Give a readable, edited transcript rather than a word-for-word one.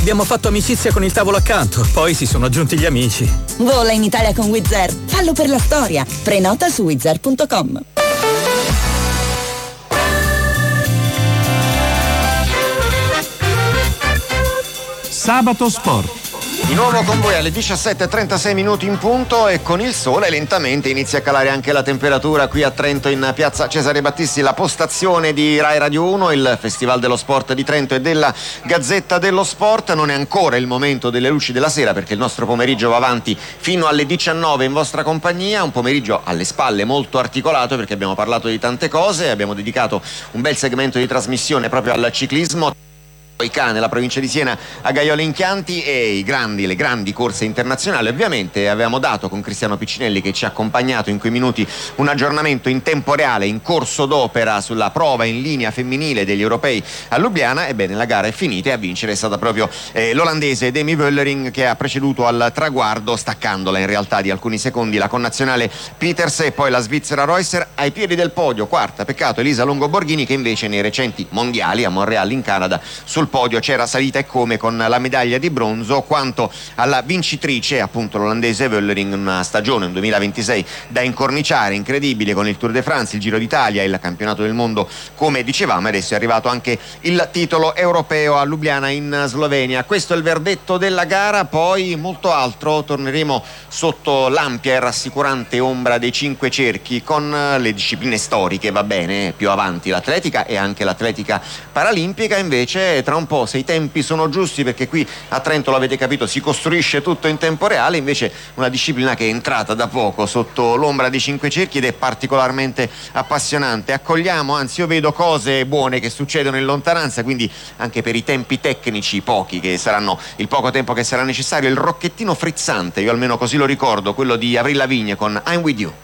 Abbiamo fatto amicizia con il tavolo accanto, poi si sono aggiunti gli amici. Vola in Italia con Wizz Air. Fallo per la storia. Prenota su wizzair.com. Sabato Sport. Di nuovo con voi alle 17:36 minuti in punto e con il sole lentamente inizia a calare anche la temperatura qui a Trento in piazza Cesare Battisti, la postazione di Rai Radio 1, il Festival dello Sport di Trento e della Gazzetta dello Sport. Non è ancora il momento delle luci della sera perché il nostro pomeriggio va avanti fino alle 19 in vostra compagnia, un pomeriggio alle spalle molto articolato perché abbiamo parlato di tante cose, abbiamo dedicato un bel segmento di trasmissione proprio al ciclismo nella provincia di Siena a Gaiole in Chianti e le grandi corse internazionali. Ovviamente avevamo dato con Cristiano Piccinelli, che ci ha accompagnato in quei minuti, un aggiornamento in tempo reale in corso d'opera sulla prova in linea femminile degli europei a Lubiana. Ebbene, la gara è finita e a vincere è stata proprio l'olandese Demi Vollering, che ha preceduto al traguardo, staccandola in realtà di alcuni secondi, la connazionale Peters e poi la svizzera Reusser. Ai piedi del podio, quarta, peccato, Elisa Longo Borghini, che invece nei recenti mondiali a Montreal in Canada sul podio c'era salita e come con la medaglia di bronzo. Quanto alla vincitrice, appunto l'olandese Vollering, una stagione, un 2026 da incorniciare, incredibile, con il Tour de France, il Giro d'Italia, il campionato del mondo come dicevamo, adesso è arrivato anche il titolo europeo a Lubiana in Slovenia. Questo è il verdetto della gara, poi molto altro. Torneremo sotto l'ampia e rassicurante ombra dei 5 cerchi con le discipline storiche, va bene, più avanti l'atletica e anche l'atletica paralimpica. Invece tra un po', se i tempi sono giusti, perché qui a Trento, l'avete capito, si costruisce tutto in tempo reale, invece una disciplina che è entrata da poco sotto l'ombra dei 5 cerchi ed è particolarmente appassionante. Accogliamo, anzi io vedo cose buone che succedono in lontananza, quindi anche per i tempi tecnici pochi che saranno, il poco tempo che sarà necessario, il rocchettino frizzante, io almeno così lo ricordo, quello di Avril Lavigne con I'm With You.